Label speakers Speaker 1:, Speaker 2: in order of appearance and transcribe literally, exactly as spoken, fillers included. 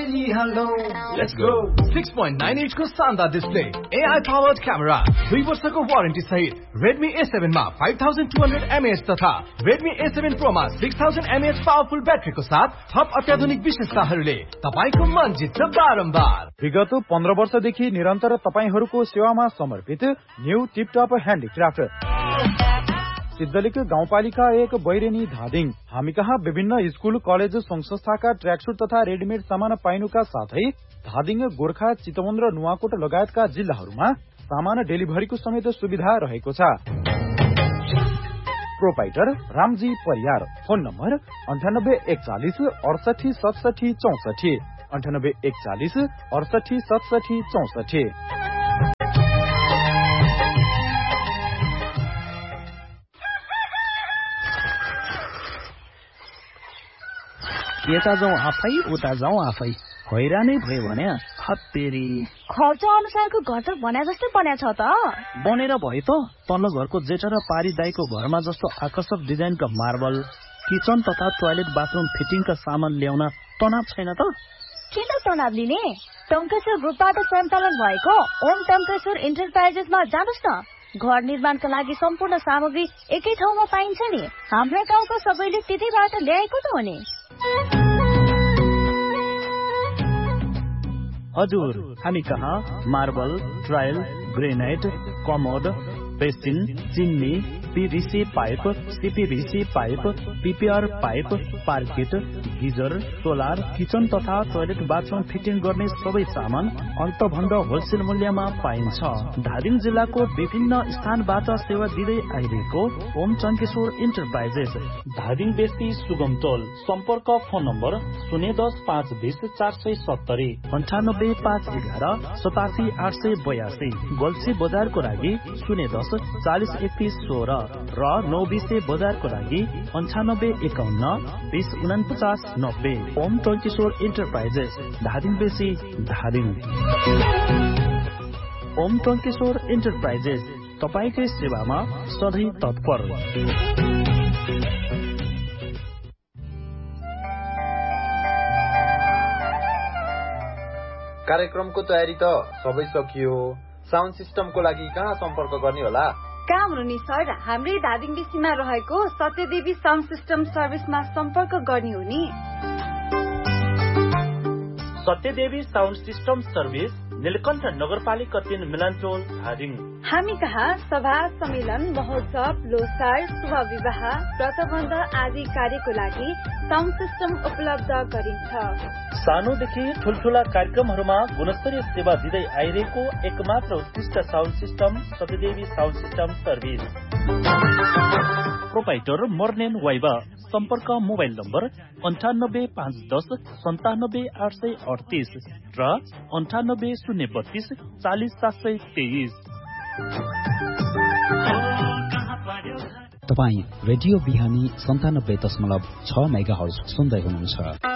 Speaker 1: फेरि हालौ let's go
Speaker 2: six point nine inch को शानदार display, A I powered camera, दुई वर्षको वारेन्टी सहित Redmi A seven मा five thousand two hundred milliamp hour तथा Redmi A seven Pro मा six thousand milliamp hour powerful ब्याट्रीको साथ थप अत्याधुनिक विशेषताहरूले तपाईको मन जित्छ बारम्बार।
Speaker 3: विगत पन्ध्र वर्षदेखि निरन्तर तपाईहरूको सेवामा समर्पित न्यू टिपटप ह्यान्डिक्राफ्ट सिद्धलिक गाउँपालिका एक बैरेनी धादिङ। हामी कहाँ विभिन्न स्कूल कलेज संघ संस्थाका ट्र्याकसुट तथा रेडिमेड सामान पाइनुका साथै धादिङ गोर्खा चितवन र नुवाकोट लगायतका जिल्लाहरूमा सामान डेलिभरीको समेत सुविधा रहेको छ। Proprietor Ramji Pariyar. Phone number अन्ठानब्बे एकचालिस अडसठी सतसठी चौसठी अन्ठानब्बे एकचालिस अडसठी सतसठी चौसठी।
Speaker 4: यता जाउँ आफै उता जाउँ आफै हैरानै भयो भने हत्तेरी
Speaker 5: खर्च अनुसारको घर त बना जस्तै बन्या छ त।
Speaker 4: बनेर भयो त तल्लो घरको जेठा र पारी दाईको घरमा जस्तो आकर्षक डिजाइनका मार्बल किचन तथा टोयलेट बाथरुम फिटिङका सामान ल्याउन तनाव छैन त।
Speaker 5: किन तनाव लिने? टङ्केश्वर ग्रुपबाट सञ्चालन भएको ओम टङ्केश्वर इन्टरप्राइजेसमा जानुस् न। घर निर्माणका लागि सम्पूर्ण सामग्री एकै ठाउँमा पाइन्छ नि। हाम्रो गाउँको सबैले त्यतैबाट ल्याएको त हो नि।
Speaker 4: हजुर, हामी कहाँ marble, tile, granite, commode, basin, chimney, PVC pipe, CPVC pipe, PPR pipe, पार्किट, geyser, solar, kitchen तथा टोयलेट बाथरुम फिटिङ गर्ने सबै सामान अन्तभन्द होलसेल मूल्यमा पाइन्छ। धादिङ जिल्लाको विभिन्न स्थानबाट सेवा दिँदै आइरहेको ओम टङ्केश्वर इन्टरप्राइजेस धादिङ बेसी सुगमतोल। सम्पर्क फोन नम्बर शून्य दस पाँच बिस चार सय सत्तरी अन्ठानब्बे पाँच एघार सतासी आठ सय बयासी। गल्सी बजारको लागि शून्य दस चालिस एकतिस सोह्र र नौ बिसे बजारको लागि अन्ठानब्बे एकाउन्न बिस उनपचास नब्बे। ओम टङ्केश्वर इन्टरप्राइजेस धादिङ बेसी धादिङ। ओम टङ्केश्वर इन्टरप्राइजेस तपाईकै सेवामा सधैँ तत्पर।
Speaker 6: कार्यक्रमको तयारी त सबै सकियो। साउन्ड सिस्टमको लागि कहाँ सम्पर्क गर्ने होला?
Speaker 7: काम रुनी सर, हाम्रै धादिङ बेसीमा रहेको सत्यदेवी साउन्ड सिस्टम सर्भिसमा सम्पर्क गर्ने हो नि।
Speaker 4: Satyadevi sound system service Neelkanth नगरपालिका तीन मिलनचोल धादिङ।
Speaker 7: हामी कहाँ सभा सम्मेलन महोत्सव लोसार शुभ विवाह व्रतबन्ध आदि कार्यको लागि साउन्ड सिस्टम उपलब्ध गरिन्छ।
Speaker 4: सानोदेखि ठुल्ठुला कार्यक्रमहरूमा गुणस्तरीय सेवा दिँदै आइरहेको एकमात्र उत्कृष्ट sound system Satyadevi sound system service. Proprietor मर्नेन viva. सम्पर्क मोबाइल नम्बर अन्ठानब्बे पाँच दस सन्तानब्बे आठ सय अडतिस र अन्ठानब्बे शून्य बत्तीस चालिस सात सय तेइस।
Speaker 8: तपाईँ रेडियो बिहानी सन्तानब्बे दशमलव छ मेगा हर्ज सुन्दै हुनुहुन्छ।